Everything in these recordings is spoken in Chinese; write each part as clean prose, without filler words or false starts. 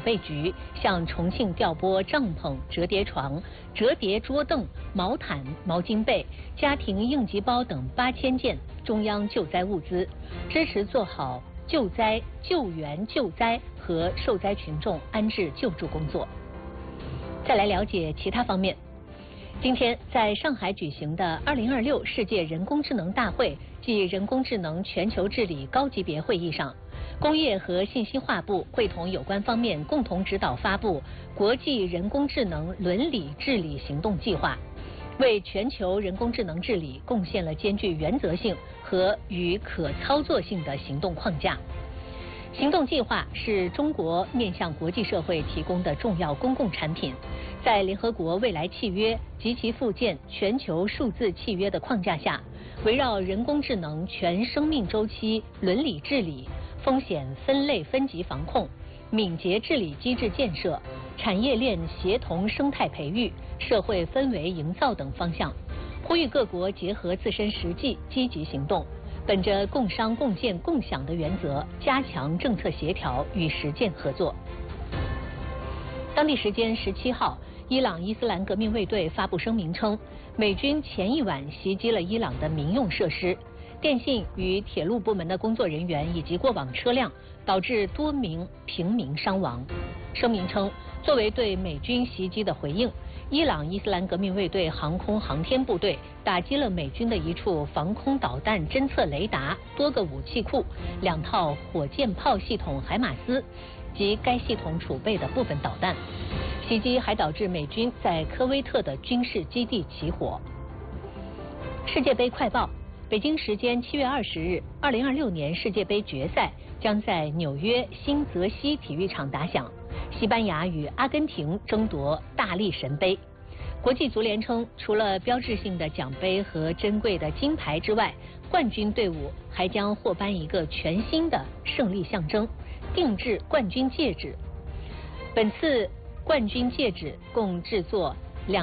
备局向重庆调拨帐篷、折叠床、折叠桌凳、毛毯、毛巾被、家庭应急包等8000件中央救灾物资，支持做好救灾、救援、救灾和受灾群众安置救助工作。再来了解其他方面。今天在上海举行的2026世界人工智能大会暨人工智能全球治理高级别会议上，工业和信息化部会同有关方面共同指导发布国际人工智能伦理治理行动计划，为全球人工智能治理贡献了兼具原则性和与可操作性的行动框架。行动计划是中国面向国际社会提供的重要公共产品，在联合国未来契约及其附件全球数字契约的框架下，围绕人工智能全生命周期伦理治理、风险分类分级防控、敏捷治理机制建设、产业链协同生态培育、社会氛围营造等方向，呼吁各国结合自身实际积极行动，本着共商共建共享的原则，加强政策协调与实践合作。当地时间17号，伊朗伊斯兰革命卫队发布声明称，美军前一晚袭击了伊朗的民用设施、电信与铁路部门的工作人员以及过往车辆，导致多名平民伤亡。声明称，作为对美军袭击的回应，伊朗伊斯兰革命卫队航空航天部队打击了美军的一处防空导弹侦测雷达、多个武器库、2套火箭炮系统海马斯及该系统储备的部分导弹。袭击还导致美军在科威特的军事基地起火。世界杯快报：北京时间7月20日，2026年世界杯决赛将在纽约新泽西体育场打响。西班牙与阿根廷争夺大力神杯。国际足联称，除了标志性的奖杯和珍贵的金牌之外，冠军队伍还将获颁一个全新的胜利象征——定制冠军戒指。本次冠军戒指共制作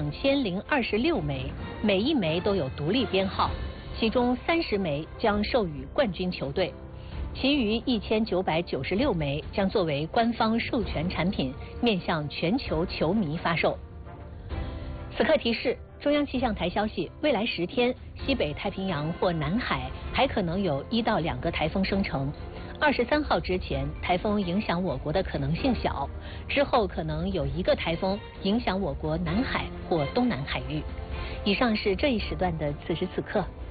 2026枚，每一枚都有独立编号，其中30枚将授予冠军球队。其余1996枚将作为官方授权产品，面向全球球迷发售。此刻提示：中央气象台消息，未来10天，西北太平洋或南海还可能有1到2个台风生成。23号之前，台风影响我国的可能性小，之后可能有1个台风影响我国南海或东南海域。以上是这一时段的此时此刻。